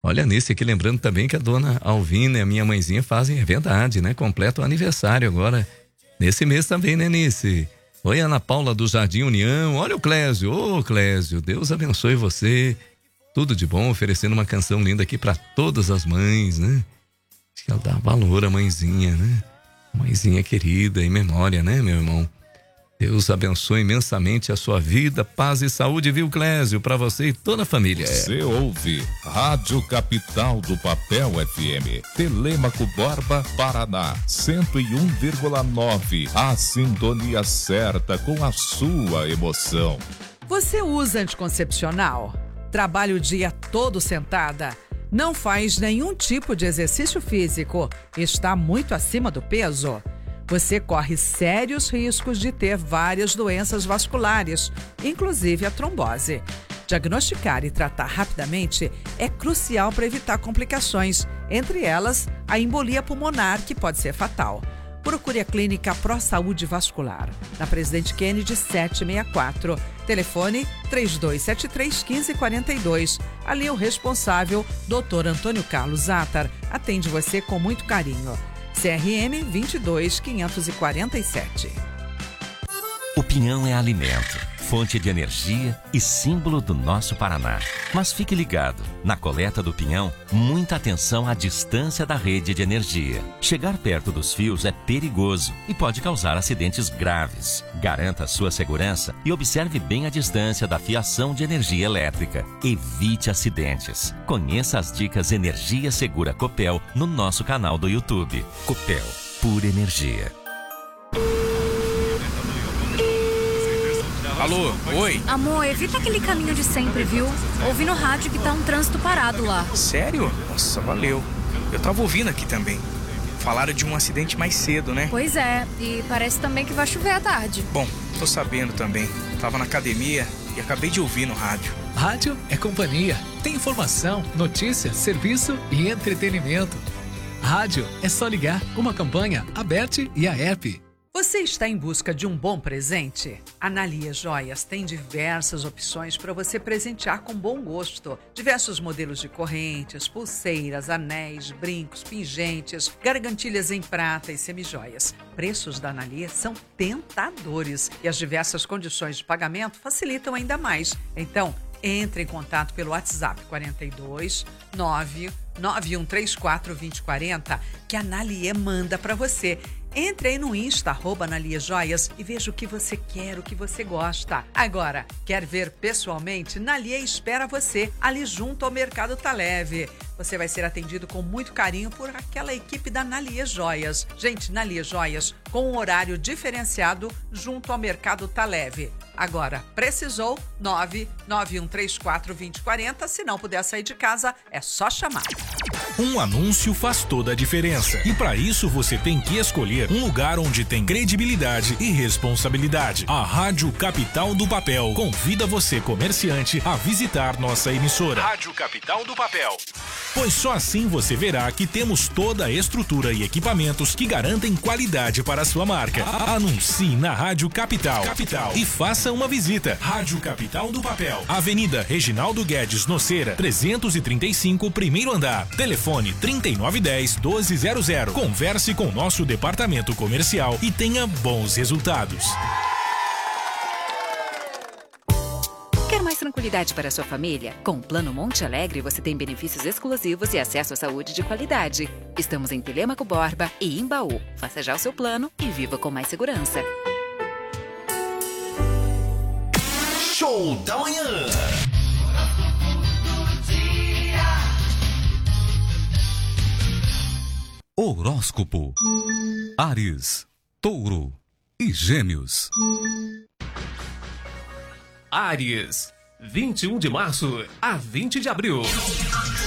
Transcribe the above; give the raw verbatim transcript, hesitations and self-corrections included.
Olha, Nice aqui, lembrando também que a dona Alvina e a minha mãezinha fazem, é verdade, né? Completa o aniversário agora, nesse mês também, né, Nice? Oi, Ana Paula do Jardim União. Olha o Clésio. Ô, Clésio, Deus abençoe você. Tudo de bom, oferecendo uma canção linda aqui para todas as mães, né? Acho que ela dá valor à mãezinha, né? Mãezinha querida, em memória, né, meu irmão? Deus abençoe imensamente a sua vida, paz e saúde, viu, Clésio? Para você e toda a família. Você ouve Rádio Capital do Papel F M, Telêmaco Borba, Paraná, cento e um vírgula nove. A sintonia certa com a sua emoção. Você usa anticoncepcional? Trabalha o dia todo sentada? Não faz nenhum tipo de exercício físico? Está muito acima do peso? Você corre sérios riscos de ter várias doenças vasculares, inclusive a trombose. Diagnosticar e tratar rapidamente é crucial para evitar complicações, entre elas a embolia pulmonar, que pode ser fatal. Procure a clínica Pro Saúde Vascular, na Presidente Kennedy setecentos e sessenta e quatro. Telefone três dois sete três, um cinco quatro dois. Ali o responsável, doutor Antônio Carlos Attar, atende você com muito carinho. C R M vinte e dois, quinhentos e quarenta e sete. O pinhão é alimento, fonte de energia e símbolo do nosso Paraná. Mas fique ligado, na coleta do pinhão, muita atenção à distância da rede de energia. Chegar perto dos fios é perigoso e pode causar acidentes graves. Garanta a sua segurança e observe bem a distância da fiação de energia elétrica. Evite acidentes. Conheça as dicas Energia Segura Copel no nosso canal do YouTube. Copel, pura energia. Alô, oi? Amor, evita aquele caminho de sempre, viu? Ouvi no rádio que tá um trânsito parado lá. Sério? Nossa, valeu. Eu tava ouvindo aqui também. Falaram de um acidente mais cedo, né? Pois é, e parece também que vai chover à tarde. Bom, tô sabendo também. Tava na academia e acabei de ouvir no rádio. Rádio é companhia. Tem informação, notícia, serviço e entretenimento. Rádio é só ligar. Uma campanha, a Bert e a app. Você está em busca de um bom presente? A Nalia Joias tem diversas opções para você presentear com bom gosto. Diversos modelos de correntes, pulseiras, anéis, brincos, pingentes, gargantilhas em prata e semijoias. Preços da Nalia são tentadores e as diversas condições de pagamento facilitam ainda mais. Então, entre em contato pelo WhatsApp quatro dois nove nove um três quatro dois zero quatro zero que a Nalia manda para você. Entre aí no Insta, arroba Nalia Joias, e veja o que você quer, o que você gosta. Agora, quer ver pessoalmente? Nalia espera você ali junto ao Mercado Tá Leve. Você vai ser atendido com muito carinho por aquela equipe da Nalia Joias. Gente, Nalia Joias, com um horário diferenciado junto ao Mercado Tá Leve. Agora, precisou? nove nove um três quatro dois zero quatro zero. Se não puder sair de casa, é só chamar. Um anúncio faz toda a diferença. E para isso você tem que escolher um lugar onde tem credibilidade e responsabilidade. A Rádio Capital do Papel convida você, comerciante, a visitar nossa emissora. Rádio Capital do Papel. Pois só assim você verá que temos toda a estrutura e equipamentos que garantem qualidade para a sua marca. Anuncie na Rádio Capital. Capital. E faça uma visita. Rádio Capital do Papel. Avenida Reginaldo Guedes Noceira, trezentos e trinta e cinco, primeiro andar. Telefone trinta e nove dez, doze zero zero. Converse com nosso departamento comercial e tenha bons resultados. Quer mais tranquilidade para a sua família? Com o Plano Monte Alegre você tem benefícios exclusivos e acesso à saúde de qualidade. Estamos em Telêmaco Borba e Embaú. Faça já o seu plano e viva com mais segurança. Show da manhã. Horóscopo. Áries, Touro e Gêmeos. Áries, vinte e um de março a vinte de abril.